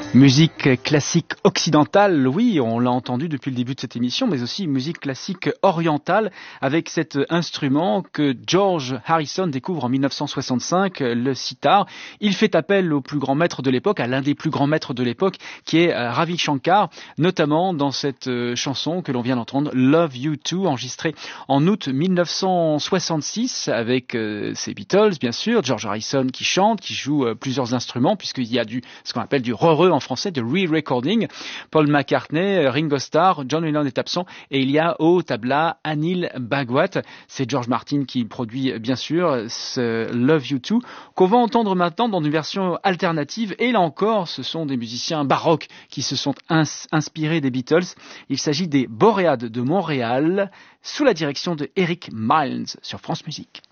Musique classique occidentale, oui, on l'a entendu depuis le début de cette émission, mais aussi musique classique orientale avec cet instrument que George Harrison découvre en 1965, le sitar. Il fait appel au plus grand maître de l'époque, à l'un des plus grands maîtres de l'époque, qui est Ravi Shankar, notamment dans cette chanson que l'on vient d'entendre, Love You Too, enregistrée en août 1966 avec ses Beatles, bien sûr, George Harrison qui chante, qui joue plusieurs instruments, puisqu'il y a ce qu'on appelle du re-re en français, de re-recording. Paul McCartney, Ringo Starr, John Lennon est absent et il y a au tabla Anil Bhagwat. C'est George Martin qui produit bien sûr ce Love You Too qu'on va entendre maintenant dans une version alternative et là encore ce sont des musiciens baroques qui se sont inspirés des Beatles. Il s'agit des Boréades de Montréal sous la direction de Eric Miles sur France Musique.